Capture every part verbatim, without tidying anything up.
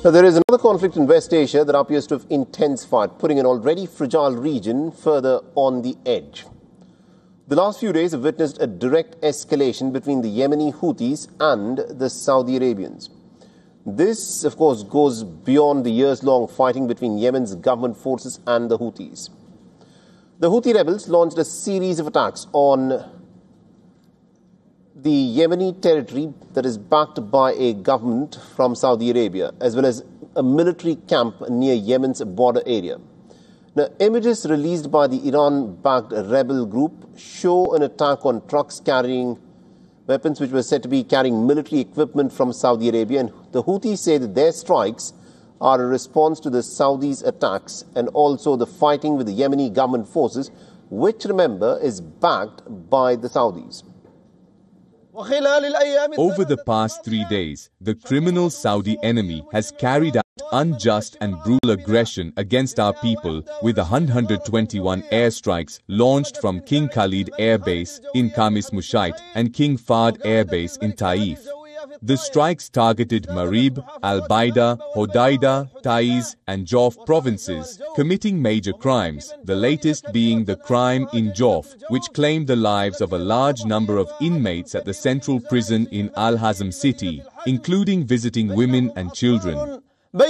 Now, there is another conflict in West Asia that appears to have intensified, putting an already fragile region further on the edge. The last few days have witnessed a direct escalation between the Yemeni Houthis and the Saudi Arabians. This, of course, goes beyond the years-long fighting between Yemen's government forces and the Houthis. The Houthi rebels launched a series of attacks on the Yemeni territory that is backed by a government from Saudi Arabia, as well as a military camp near Yemen's border area. Now, images released by the Iran-backed rebel group show an attack on trucks carrying weapons which were said to be carrying military equipment from Saudi Arabia, and the Houthis say that their strikes are a response to the Saudis' attacks and also the fighting with the Yemeni government forces, which, remember, is backed by the Saudis. Over the past three days, the criminal Saudi enemy has carried out unjust and brutal aggression against our people with one hundred twenty-one airstrikes launched from King Khalid Air Base in Khamis Mushait and King Fahd Air Base in Taif. The strikes targeted Marib, Al-Baida, Hodeida, Taiz and Jof provinces, committing major crimes, the latest being the crime in Jof, which claimed the lives of a large number of inmates at the central prison in Al-Hazm city, including visiting women and children. The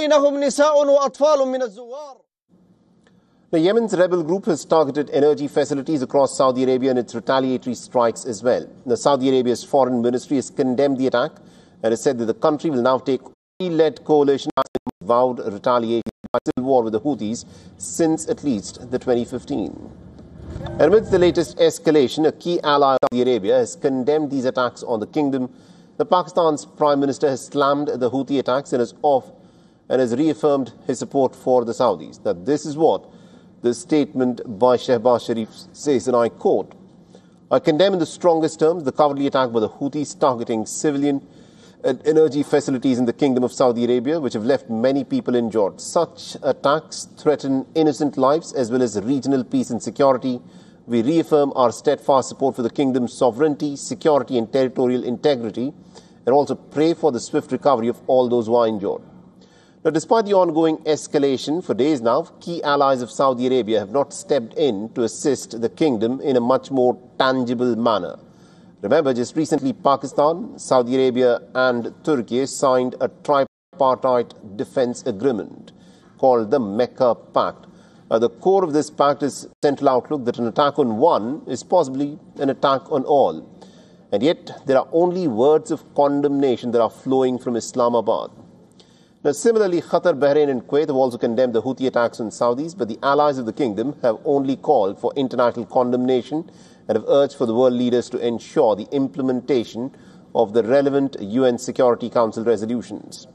Yemen's rebel group has targeted energy facilities across Saudi Arabia in its retaliatory strikes as well. The Saudi Arabia's foreign ministry has condemned the attack and has said that the country will now take led coalition vowed retaliation by civil war with the Houthis since at least the twenty fifteen. And amidst the latest escalation, a key ally of Saudi Arabia has condemned these attacks on the kingdom. The Pakistan's Prime Minister has slammed the Houthi attacks and has off and has reaffirmed his support for the Saudis. Now, this is what the statement by Shehbaz Sharif says, and I quote, "I condemn in the strongest terms the cowardly attack by the Houthis targeting civilian and energy facilities in the Kingdom of Saudi Arabia, which have left many people injured. Such attacks threaten innocent lives as well as regional peace and security. We reaffirm our steadfast support for the Kingdom's sovereignty, security and territorial integrity, and also pray for the swift recovery of all those who are injured." Now, despite the ongoing escalation for days now, key allies of Saudi Arabia have not stepped in to assist the kingdom in a much more tangible manner. Remember, just recently, Pakistan, Saudi Arabia and Turkey signed a tripartite defense agreement called the Mecca Pact. Uh, the core of this pact is central outlook that an attack on one is possibly an attack on all. And yet, there are only words of condemnation that are flowing from Islamabad. Now, similarly, Qatar, Bahrain and Kuwait have also condemned the Houthi attacks on Saudis, but the allies of the kingdom have only called for international condemnation and have urged for the world leaders to ensure the implementation of the relevant U N Security Council resolutions.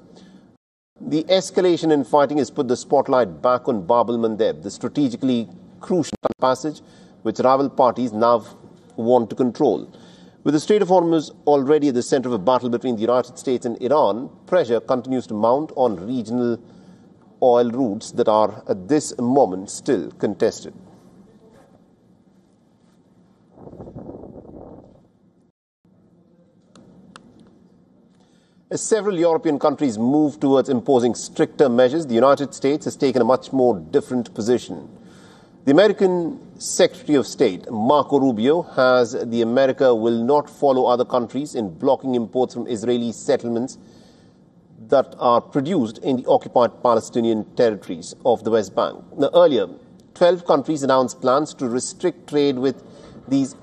The escalation in fighting has put the spotlight back on Bab al-Mandeb, the strategically crucial passage which rival parties now want to control. With the Strait of Hormuz already at the center of a battle between the United States and Iran, pressure continues to mount on regional oil routes that are at this moment still contested. As several European countries move towards imposing stricter measures, the United States has taken a much more different position. The American Secretary of State, Marco Rubio, has the America will not follow other countries in blocking imports from Israeli settlements that are produced in the occupied Palestinian territories of the West Bank. Now, earlier, twelve countries announced plans to restrict trade with these